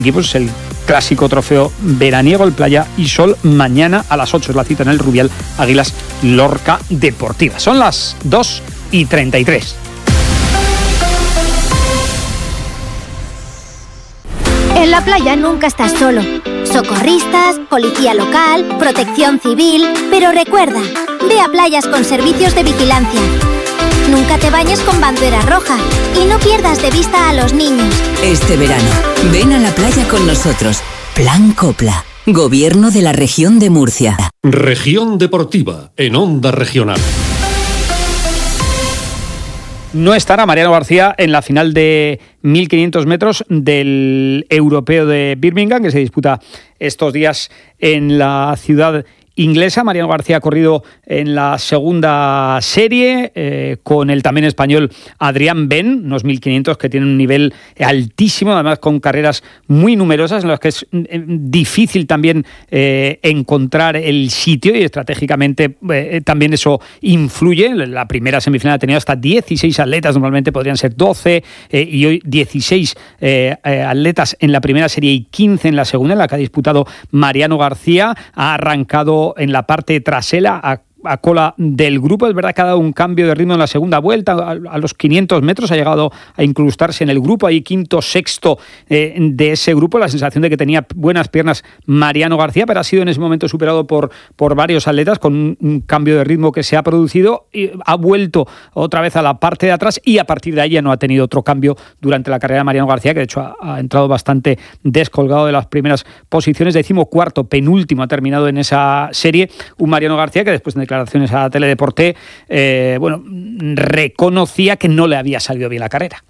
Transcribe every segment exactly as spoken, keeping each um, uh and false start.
equipos es el clásico trofeo veraniego, el Playa y Sol. Mañana a las ocho es la cita en el Rubial, Águilas Lorca Deportiva. Son las dos y treinta y tres. En la playa nunca estás solo. Socorristas, policía local, protección civil. Pero recuerda, ve a playas con servicios de vigilancia. Nunca te bañes con bandera roja y no pierdas de vista a los niños. Este verano, ven a la playa con nosotros. Plan Copla, Gobierno de la Región de Murcia. Región Deportiva, en Onda Regional. No estará Mariano García en la final de mil quinientos metros del Europeo de Birmingham, que se disputa estos días en la ciudad inglesa. Mariano García ha corrido en la segunda serie eh, con el también español Adrián Ben, unos mil quinientos que tienen un nivel altísimo, además con carreras muy numerosas en las que es eh, difícil también eh, encontrar el sitio, y estratégicamente eh, también eso influye. La primera semifinal ha tenido hasta dieciséis atletas, normalmente podrían ser doce, eh, y hoy dieciséis eh, eh, atletas en la primera serie y quince en la segunda, en la que ha disputado Mariano García. Ha arrancado en la parte trasera a, a cola del grupo. Es verdad que ha dado un cambio de ritmo en la segunda vuelta, a, a los quinientos metros ha llegado a incrustarse en el grupo, ahí quinto, sexto eh, de ese grupo, la sensación de que tenía buenas piernas Mariano García, pero ha sido en ese momento superado por, por varios atletas con un, un cambio de ritmo que se ha producido, y ha vuelto otra vez a la parte de atrás, y a partir de ahí ya no ha tenido otro cambio durante la carrera de Mariano García, que de hecho ha, ha entrado bastante descolgado de las primeras posiciones. Decimocuarto, penúltimo ha terminado en esa serie, un Mariano García que después en declaraciones a Teledeporte, eh, bueno, reconocía que no le había salido bien la carrera.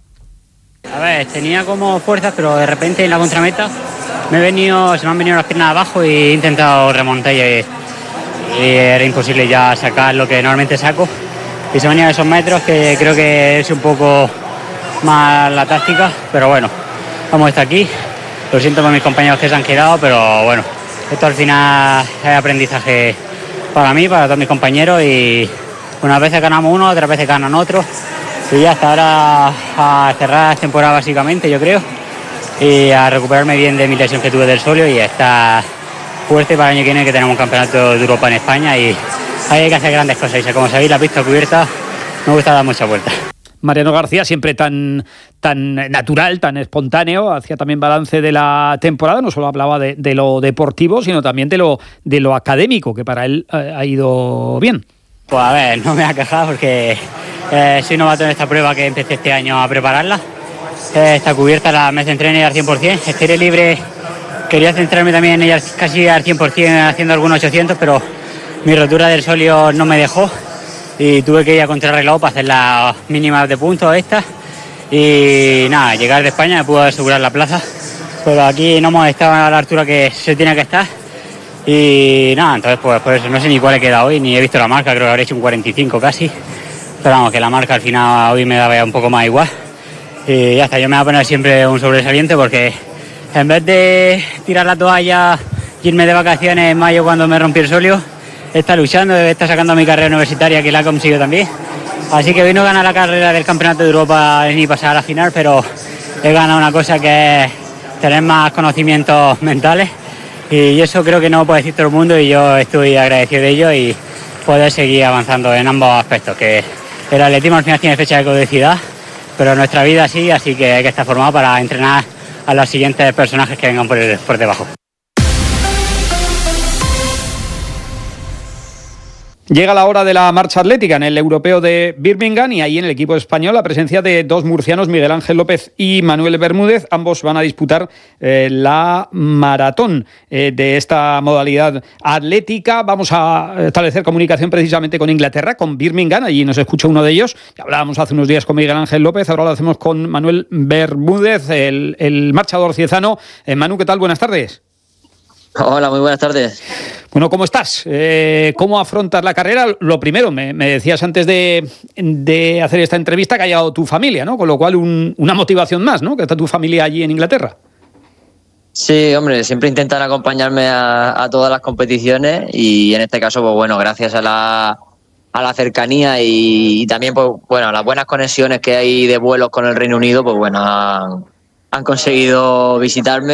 A ver, tenía como fuerzas, pero de repente en la contrameta me he venido, se me han venido las piernas abajo y he intentado remontar y, y era imposible ya sacar lo que normalmente saco. Y se venían esos metros que creo que es un poco más la táctica, pero bueno, vamos hasta aquí. Lo siento por mis compañeros que se han quedado, pero bueno, esto al final es aprendizaje para mí, para todos mis compañeros, y unas veces ganamos uno, otras veces ganan otros, y ya hasta ahora a cerrar la temporada básicamente, yo creo, y a recuperarme bien de mi lesión que tuve del solio y a estar fuerte para el año que viene, que tenemos un campeonato de Europa en España y ahí hay que hacer grandes cosas. Y como sabéis, la pista cubierta me gusta dar muchas vueltas. Mariano García, siempre tan, tan natural, tan espontáneo, hacía también balance de la temporada, no solo hablaba de, de lo deportivo, sino también de lo, de lo académico, que para él eh, ha ido bien. Pues a ver, no me voy a quejar porque eh, soy novato en esta prueba que empecé este año a prepararla. Eh, está cubierta, la me centré en ella al cien por ciento, estiré libre, quería centrarme también en ella casi al cien por ciento haciendo algunos ochocientos, pero mi rotura del solio no me dejó. Y tuve que ir a contrarreloj para hacer las mínimas de puntos estas y nada, llegar de España me pudo asegurar la plaza, pero aquí no hemos estado a la altura que se tiene que estar y nada, entonces pues por eso no sé ni cuál he quedado hoy, ni he visto la marca, creo que habré hecho un cuarenta y cinco casi, pero vamos, que la marca al final hoy me daba un poco más igual y ya está. Yo me voy a poner siempre un sobresaliente porque en vez de tirar la toalla y irme de vacaciones en mayo cuando me rompí el solio, está luchando, está sacando mi carrera universitaria, que la ha conseguido también. Así que hoy no gana la carrera del Campeonato de Europa ni pasar a la final, pero he ganado una cosa que es tener más conocimientos mentales y eso creo que no lo puede decir todo el mundo y yo estoy agradecido de ello y poder seguir avanzando en ambos aspectos, que el atletismo al final tiene fecha de caducidad, pero nuestra vida sí, así que hay que estar formado para entrenar a los siguientes personajes que vengan por, el, por debajo. Llega la hora de la marcha atlética en el Europeo de Birmingham y ahí en el equipo español la presencia de dos murcianos, Miguel Ángel López y Manuel Bermúdez. Ambos van a disputar eh, la maratón eh, de esta modalidad atlética. Vamos a establecer comunicación precisamente con Inglaterra, con Birmingham. Allí nos escucha uno de ellos. Ya hablábamos hace unos días con Miguel Ángel López, ahora lo hacemos con Manuel Bermúdez, el, el marchador ciezano. Eh, Manu, ¿qué tal? Buenas tardes. Hola, muy buenas tardes. Bueno, ¿cómo estás? Eh, ¿Cómo afrontas la carrera? Lo primero, me, me decías antes de, de hacer esta entrevista que ha llegado tu familia, ¿no? Con lo cual un, una motivación más, ¿no? Que está tu familia allí en Inglaterra. Sí, hombre, siempre intentan acompañarme a, a todas las competiciones y en este caso, pues bueno, gracias a la, a la cercanía y, y también, pues bueno, las buenas conexiones que hay de vuelos con el Reino Unido, pues bueno, han, han conseguido visitarme